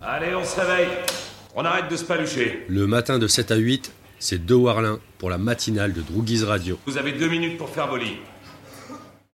Allez, on se réveille. On arrête de se palucher. Le matin de 7 à 8, c'est De Warlin pour la matinale de Droogies Radio. Vous avez 2 minutes pour faire vos lits.